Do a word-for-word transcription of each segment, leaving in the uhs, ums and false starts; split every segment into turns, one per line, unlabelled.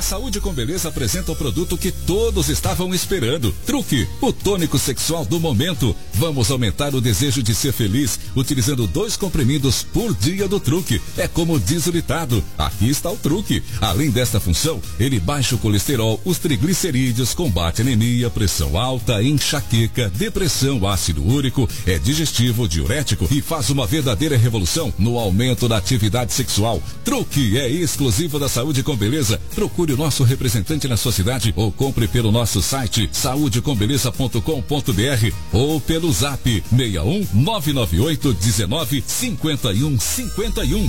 A Saúde com Beleza apresenta o produto que todos estavam esperando. Truque, o tônico sexual do momento. Vamos aumentar o desejo de ser feliz utilizando dois comprimidos por dia do Truque. É como diz o ditado, aqui está o truque. Além desta função, ele baixa o colesterol, os triglicerídeos, combate anemia, pressão alta, enxaqueca, depressão, ácido úrico, é digestivo, diurético e faz uma verdadeira revolução no aumento da atividade sexual. Truque é exclusivo da Saúde com Beleza. Procure o nosso representante na sua cidade ou compre pelo nosso site saúde com beleza ponto com ponto br ou pelo zap seis um nove nove oito um nove cinco um cinco um.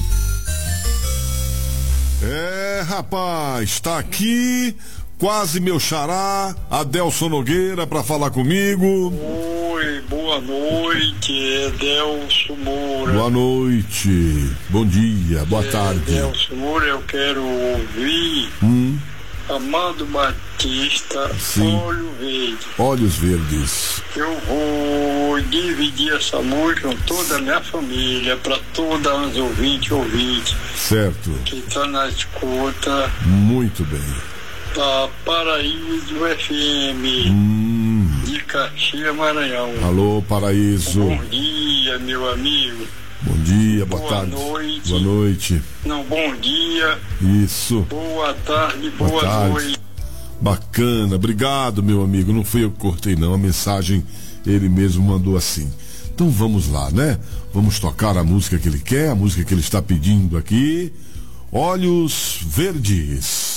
É, rapaz, tá aqui quase meu xará, Adelson Nogueira, pra falar comigo.
Oi, boa noite, Adelson Moura.
Boa noite, bom dia, boa
é,
tarde.
Adelson Moura, eu quero ouvir
hum?
Amado Batista,
Sim.
Olho Verde.
Olhos Verdes.
Eu vou dividir essa música com toda a minha família, para todas as ouvintes e ouvintes.
Certo.
Que tá na escuta.
Muito bem.
Da Paraíso F M.
Hum.
De Caxias, Maranhão.
Alô, Paraíso.
Bom dia, meu amigo.
Bom dia, boa,
boa
tarde.
Noite.
Boa noite.
Não, bom dia.
Isso.
Boa tarde, boa,
boa tarde.
noite.
Bacana, obrigado, meu amigo. Não fui eu que cortei, não. A mensagem ele mesmo mandou assim. Então vamos lá, né? Vamos tocar a música que ele quer, a música que ele está pedindo aqui. Olhos Verdes.